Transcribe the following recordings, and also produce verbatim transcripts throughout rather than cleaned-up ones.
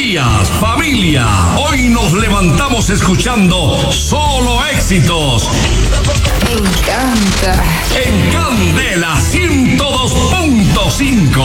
días, familia. Hoy nos levantamos escuchando solo éxitos. Me encanta. En Candela ciento dos punto cinco.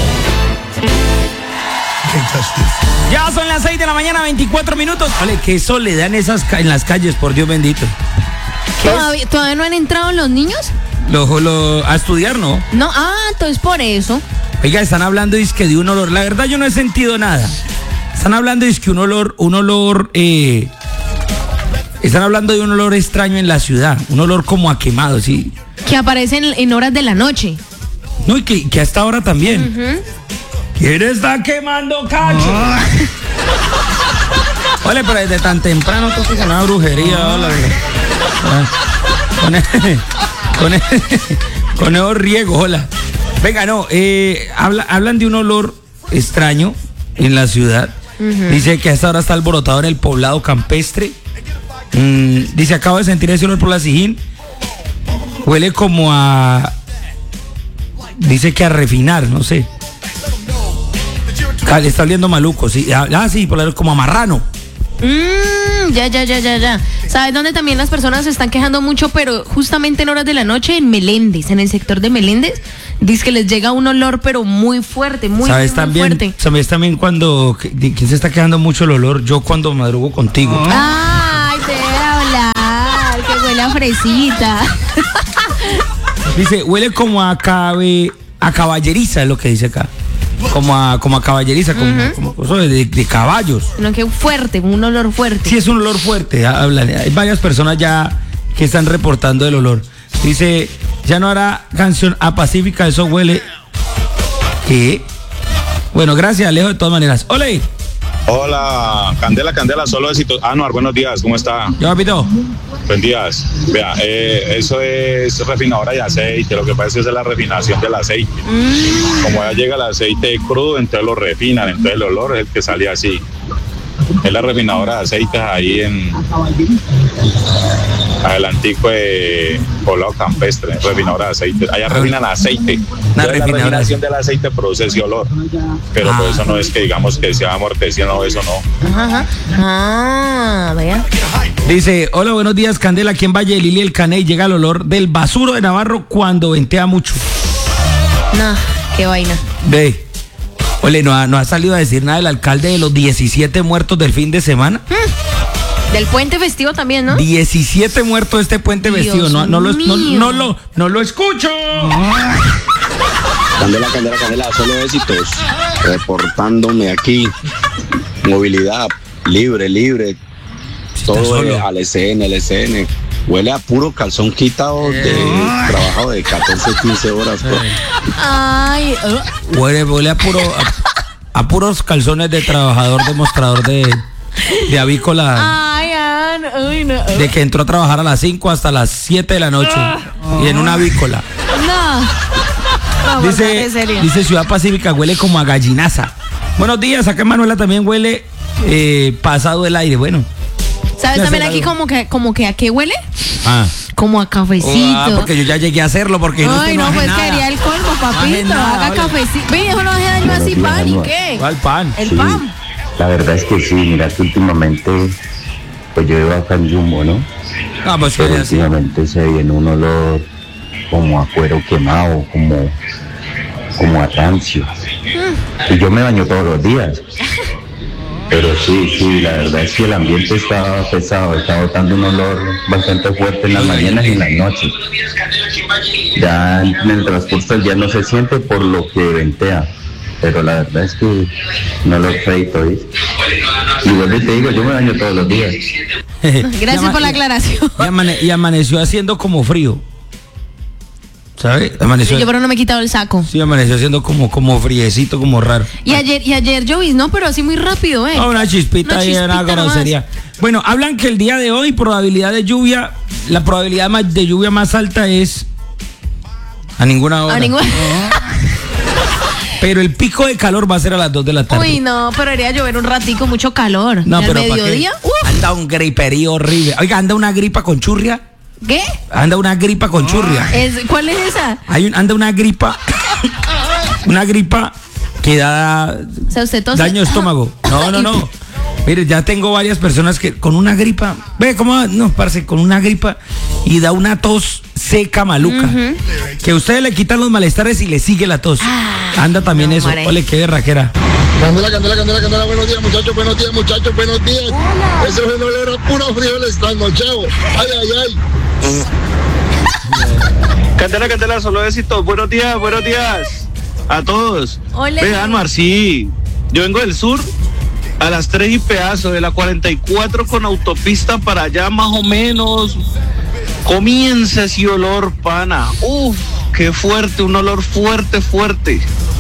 Ya son las seis de la mañana, veinticuatro minutos. Vale, qué soledad en, esas, en las calles, por Dios bendito. ¿Todavía, ¿Todavía no han entrado los niños? Lo, lo, a estudiar, ¿no? No, ah, entonces por eso. Oiga, están hablando dizque de un olor. La verdad yo no he sentido nada. Están hablando dizque un olor, un olor, eh, están hablando de un olor extraño en la ciudad. Un olor como a quemado, sí. Que aparecen en horas de la noche. No, y que, que hasta ahora también. Uh-huh. ¿Quién está quemando cacho? Oh. Vale, pero desde tan temprano tú que una brujería. Oh. Hola, con el, con el, con el riego, hola. Venga, no, eh, habla, hablan de un olor extraño en la ciudad. Uh-huh. Dice que hasta ahora está alborotado en el poblado campestre. Mm, dice, acabo de sentir ese olor por la Sijín. Huele como a... Dice que a refinar, no sé. Le está oliendo maluco, sí. Ah, sí, por como a marrano. Mm, ya, ya, ya, ya, ya. ¿Sabes dónde también las personas se están quejando mucho? Pero justamente en horas de la noche, en Meléndez, en el sector de Meléndez, dice que les llega un olor, pero muy fuerte, muy, ¿Sabes muy también, fuerte. ¿Sabes también cuando, quién se está quejando mucho el olor? Yo cuando madrugo contigo. Oh. Ay, te voy a hablar, que huele a fresita. Dice, huele como a cabe, a caballeriza, es lo que dice acá. Como a, como a caballeriza, como, uh-huh. como, como de, de caballos. No, que fuerte, un olor fuerte. Sí, es un olor fuerte. Hablan, hay varias personas ya que están reportando el olor. Dice, ya no hará canción apacífica, eso huele. ¿Qué? Bueno, gracias, Alejo, de todas maneras. ¡Hola! Hola, Candela, Candela, solo éxitos. Anuar, buenos días, ¿cómo está? Yo, papito. Buenos días. Vea, eh, eso es refinadora de aceite. Lo que pasa es que es la refinación del aceite. Mm. Como ya llega el aceite crudo, entonces lo refinan. Entonces el olor es el que sale así. Es la refinadora de aceites ahí en adelantico de poblado campestre, refinadora de aceite. Allá refinan aceite. La refinación del aceite produce ese olor. Pero ah. pues eso no es que digamos que sea amortecido, no, eso no. Ajá. Ah, vaya. Dice, hola, buenos días, Candela, aquí en Valle de Lili el Caney llega el olor del basuro de Navarro cuando ventea mucho. No, qué vaina. Ve. Ole, ¿no ha, no ha salido a decir nada el alcalde de los diecisiete muertos del fin de semana? Hmm. Del puente festivo también, ¿no? diecisiete muertos este puente Dios festivo. No, no, lo, no, no, lo, no lo escucho. Candela, Candela, Candela, solo éxitos. Reportándome aquí. Movilidad libre, libre. Todo al S N, al S N. Huele a puro calzón quitado de trabajo de catorce, quince horas. Pues. Ay, uh. Huele, huele a puro a, a puros calzones de trabajador demostrador de, de avícola. Ay, ay, ay, no. De que entró a trabajar a las cinco hasta las siete de la noche. Uh. Y en una avícola. No. no dice, dice Ciudad Pacífica, huele como a gallinaza. Buenos días, acá en Manuela también huele eh, pasado el aire. Bueno. ¿Sabes también aquí como que, como que a qué huele? Ah. Como a cafecito. Oh, ah, porque yo ya llegué a hacerlo porque no Ay, no, no pues nada. Quería el colmo, papito. No nada, haga cafecito. Ve, eso no hace daño así pan, ¿y qué? ¿Cuál pan? El sí, pan. La verdad es que sí, mira que últimamente, pues yo iba acá en Jumbo, ¿no? Ah, pues Pero últimamente se viene un olor como a cuero quemado, como, como a rancio. Mm. Y yo me baño todos los días. Pero sí, sí, la verdad es que el ambiente está pesado, está botando un olor bastante fuerte en las mañanas y en las noches. Ya en el transcurso del día no se siente por lo que ventea, pero la verdad es que no lo feito, ¿viste? Y vuelvo y te digo, yo me baño todos los días. Gracias por la aclaración. Y, amane- y amaneció haciendo como frío. ¿Sabes? Amaneció. Yo pero no me he quitado el saco. Sí, amaneció haciendo como, como friecito, como raro. Y ayer, y ayer lloviznó, pero así muy rápido, ¿eh? No, una chispita una y una grosería. Bueno, hablan que el día de hoy, probabilidad de lluvia, la probabilidad más de lluvia más alta es a ninguna hora. A ninguna. Pero el pico de calor va a ser a las dos de la tarde. Uy, no, pero haría llover un ratico, mucho calor. No, ¿Y pero al mediodía? Anda un griperío horrible. Oiga, anda una gripa con churria. ¿Qué? Anda una gripa con churria. ¿Es, ¿Cuál es esa? Hay un, anda una gripa, una gripa que da O sea, usted tose. daño de estómago. No, no, no. Mire, ya tengo varias personas que con una gripa, ve cómo no, parce, con una gripa y da una tos seca maluca. Ujú. Que ustedes le quitan los malestares y le sigue la tos. Ah, Anda también no, eso. mare. Ole, qué berraquera. Candela, candela, candela, candela, buenos días muchachos, buenos días muchachos, buenos días. Eso es olor a puro frío el trasnochado. Ay, ay, ay. Candela, Candela, solo éxitos. Buenos días, buenos días a todos. Ole. Vean, Anuar, sí. Yo vengo del sur a las tres y pedazo de la cuarenta y cuatro con autopista para allá más o menos. Comienza ese olor, pana. Uf, qué fuerte, un olor fuerte, fuerte.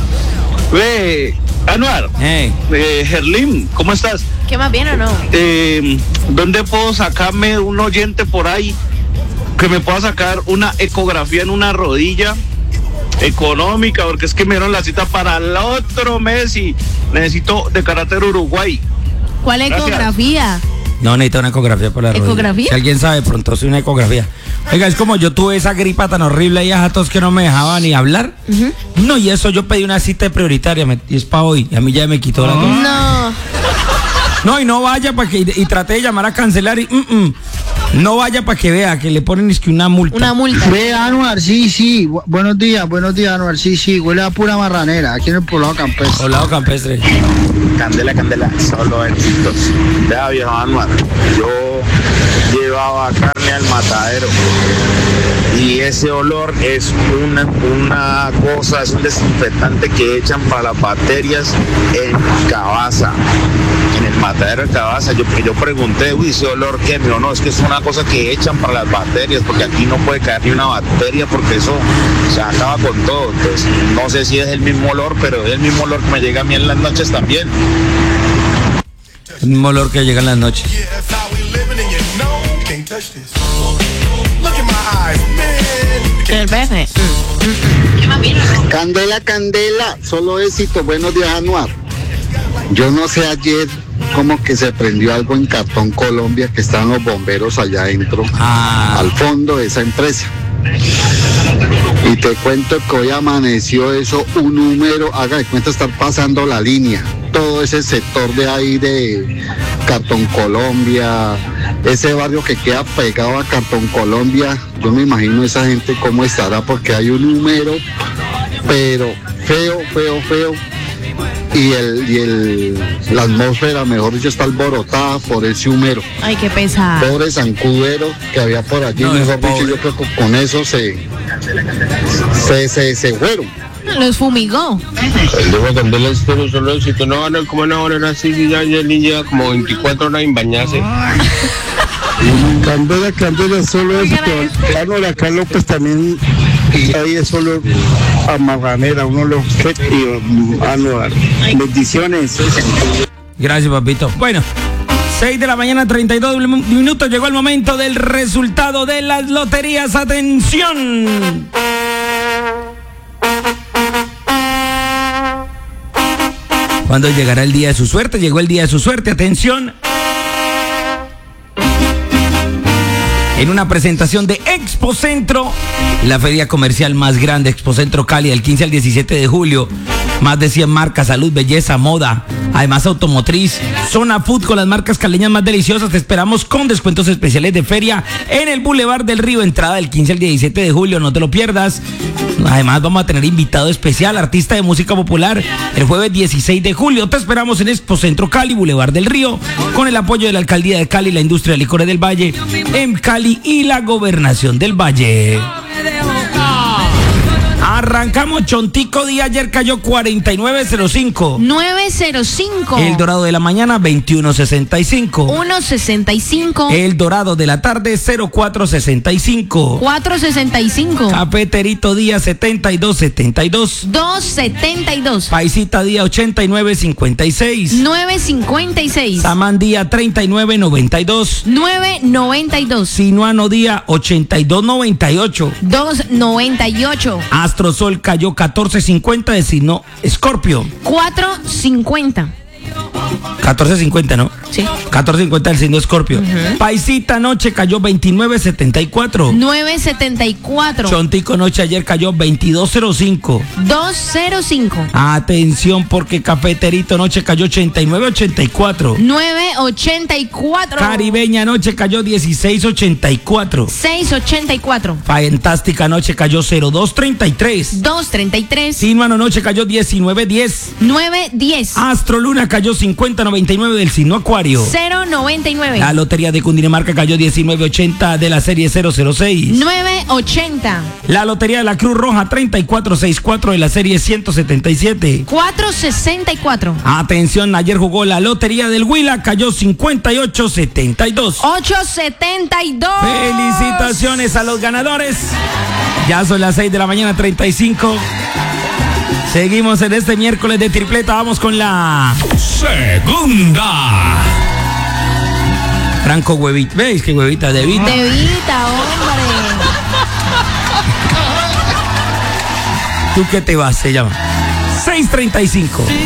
Ve, Anuar, Hey. eh, Gerlín, ¿cómo estás? ¿Qué más bien o no? Eh, ¿Dónde puedo sacarme un oyente por ahí que me pueda sacar una ecografía en una rodilla económica? Porque es que me dieron la cita para el otro mes y necesito de carácter Uruguay. ¿Cuál Gracias. ecografía? No, necesita una ecografía por la rodilla. ¿Ecografía? Si alguien sabe, pronto sí una ecografía. Oiga, es como yo tuve esa gripa tan horrible y a tos que no me dejaba ni hablar. Ujú. No, y eso yo pedí una cita prioritaria me- y es para hoy. Y a mí ya me quitó la tos. No. No, y no vaya para que. Y, y traté de llamar a cancelar y. mm, mm, no vaya para que vea que le ponen es que una multa. Una multa. Ve, Anuar, sí, sí. Bu- buenos días, buenos días, Anuar, sí, sí. Huele a pura marranera aquí en el poblado campestre. Poblado campestre. Candela, candela, solo éxitos. Vea, viejo Anuar, yo llevaba carne al matadero y ese olor es una, una cosa, es un desinfectante que echan para las bacterias en Cabaza, en el matadero de Cabaza. Yo, yo pregunté, uy, ese olor qué, me dijo, no, es que es una cosa que echan para las bacterias, porque aquí no puede caer ni una bacteria porque eso se acaba con todo. Entonces, no sé si es el mismo olor, pero es el mismo olor que me llega a mí en las noches también. El mismo olor que llega en las noches. El bebé. Candela, candela, solo éxito. Buenos días, Anuar. Yo no sé ayer como que se prendió algo en Cartón Colombia, que estaban los bomberos allá adentro, Ah. al fondo de esa empresa. Y te cuento que hoy amaneció eso, un número, haga de cuenta estar pasando la línea. Todo ese sector de ahí de Cartón Colombia, ese barrio que queda pegado a Cartón Colombia, yo me imagino esa gente cómo estará, porque hay un número, pero feo, feo, feo. Y el, y el la atmósfera, mejor dicho, está alborotada por ese humero. Ay, qué pesado. Pobre zancudero que había por allí, No, mejor es pobre. dicho, yo creo que con eso se se, se, se fueron. Los fumigó. El de Candela es pero solo éxito. No van a como una hora así, y ya ya lleva como veinticuatro horas sin bañarse. Candela, Candela, solo éxito. Claro, acá López también, y ahí es solo a marranera, uno lo objetivo, Anuar. Bendiciones. Gracias, papito. Bueno, seis de la mañana, treinta y dos minutos. Llegó el momento del resultado de las loterías. ¡Atención! ¿Cuándo llegará el día de su suerte? Llegó el día de su suerte. ¡Atención! En una presentación de Expo Centro, la feria comercial más grande, Expo Centro Cali, del quince al diecisiete de julio. Más de cien marcas, salud, belleza, moda, además automotriz, zona food con las marcas caleñas más deliciosas. Te esperamos con descuentos especiales de feria en el Boulevard del Río, entrada del quince al diecisiete de julio, no te lo pierdas. Además vamos a tener invitado especial, artista de música popular, el jueves dieciséis de julio. Te esperamos en Expo Centro Cali, Boulevard del Río, con el apoyo de la Alcaldía de Cali, la Industria de Licores del Valle, en Cali y la Gobernación del Valle. Arrancamos Chontico Día, ayer cayó cuarenta y nueve cero cinco. nueve cero cinco. El Dorado de la mañana veintiuno sesenta y cinco. uno sesenta y cinco. El Dorado de la tarde cero cuatro sesenta y cinco. cuatro sesenta y cinco. Cafeterito Día setenta y dos setenta y dos. dos setenta y dos. Paisita Día ochenta y nueve cincuenta y seis. nueve cincuenta y seis. Samán Día treinta y nueve noventa y dos. nueve noventa y dos. Sinuano Día ochenta y dos noventa y ocho. dos noventa y ocho. Astrosol cayó catorce cincuenta de signo Escorpio. cuatro cincuenta. catorce cincuenta, ¿no? Sí. catorce cincuenta del signo Escorpio. Uh-huh. Paisita anoche cayó veintinueve setenta y cuatro. nueve setenta y cuatro. Chontico noche ayer cayó veintidós cero cinco. dos cero cinco. Atención porque Cafeterito noche cayó ochenta y nueve ochenta y cuatro. nueve ochenta y cuatro. Caribeña noche cayó dieciséis ochenta y cuatro. seis ochenta y cuatro. Fantástica noche cayó cero dos treinta y tres. dos treinta y tres. Sinuano noche cayó diecinueve diez. nueve diez. Astro Luna cayó cincuenta noventa y nueve del signo Acuario. cero noventa y nueve. La Lotería de Cundinamarca cayó diecinueve ochenta de la serie cero cero seis. nueve ochenta. La Lotería de la Cruz Roja treinta y cuatro sesenta y cuatro de la serie ciento setenta y siete. cuatro sesenta y cuatro. Atención, ayer jugó la Lotería del Huila, cayó cincuenta y ocho setenta y dos. ocho setenta y dos. Felicitaciones a los ganadores. Ya son las seis de la mañana, treinta y cinco. Seguimos en este miércoles de tripleta. Vamos con la segunda. Franco Huevita. ¿Veis qué huevita? De Vita. De Vita, hombre. ¿Tú qué te vas? Se llama seis treinta y cinco.